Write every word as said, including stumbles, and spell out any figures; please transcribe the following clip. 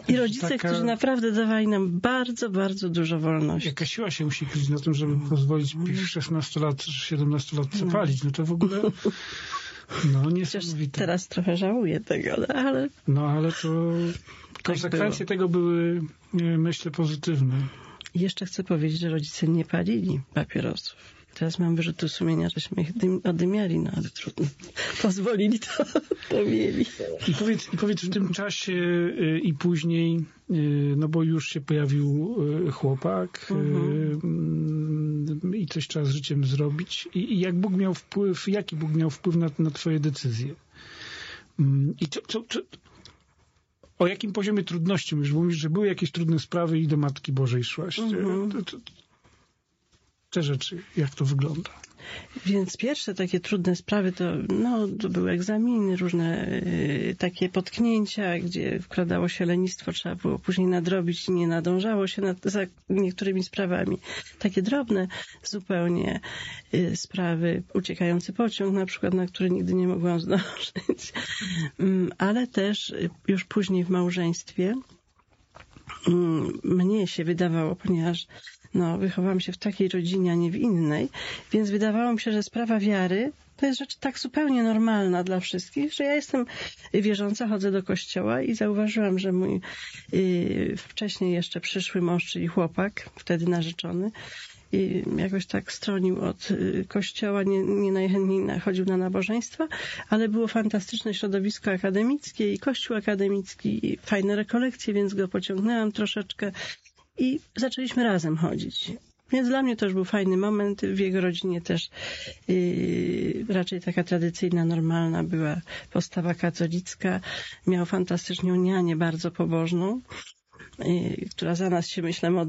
I rodzice, taka... którzy naprawdę dawali nam bardzo, bardzo dużo wolności. Jaka siła się musi kryć na tym, żeby pozwolić szesnastu lat, siedemnastu lat przepalić. No to w ogóle... No, niesamowite. Teraz trochę żałuję tego, ale... No, ale to konsekwencje tego były, myślę, pozytywne. I jeszcze chcę powiedzieć, że rodzice nie palili papierosów. Teraz mam wyrzuty sumienia, żeśmy ich odymiali, no ale trudno. Pozwolili, to, to mieli. I powiedz, I powiedz w tym czasie y, i później, y, no bo już się pojawił y, chłopak mhm. y, i coś trzeba z życiem zrobić. I, i jak Bóg miał wpływ, jaki Bóg miał wpływ na, na twoje decyzje? Y, I co, co, co, o jakim poziomie trudności mówisz? Bo mówisz, że były jakieś trudne sprawy i do Matki Bożej szłaś. Mhm. To, to, te rzeczy, jak to wygląda? Więc pierwsze takie trudne sprawy to, no, to były egzaminy, różne y, takie potknięcia, gdzie wkradało się lenistwo, trzeba było później nadrobić i nie nadążało się nad, za niektórymi sprawami. Takie drobne zupełnie y, sprawy, uciekający pociąg na przykład, na który nigdy nie mogłam zdążyć. Um, ale też y, już później w małżeństwie um, mnie się wydawało, ponieważ no, wychowałam się w takiej rodzinie, a nie w innej, więc wydawało mi się, że sprawa wiary to jest rzecz tak zupełnie normalna dla wszystkich, że ja jestem wierząca, chodzę do kościoła i zauważyłam, że mój yy, wcześniej jeszcze przyszły mąż, czyli chłopak, wtedy narzeczony, i jakoś tak stronił od kościoła, nie, nie najchętniej chodził na nabożeństwa, ale było fantastyczne środowisko akademickie i kościół akademicki, i fajne rekolekcje, więc go pociągnęłam troszeczkę. I zaczęliśmy razem chodzić. Więc dla mnie to już był fajny moment. W jego rodzinie też yy, raczej taka tradycyjna, normalna była postawa katolicka. Miał fantastyczną nianię, bardzo pobożną, yy, która za nas się, myślę, modliła.